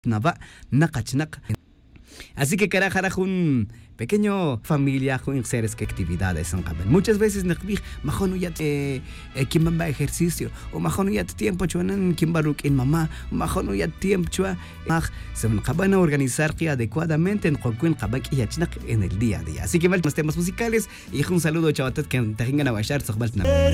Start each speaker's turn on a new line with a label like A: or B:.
A: naba nakachnak. Así que carajaraj un pequeño familia con seres que actividades en cabel. Muchas veces nakbih majono ya kimbamba ejercicio o majono ya tiempo chuanan kimbaruk en mamá o majono ya tiempo chua se van a organizar adecuadamente en cualquier cabak y en el día a día. Así que más temas musicales y un saludo chavatas que tengan a bailar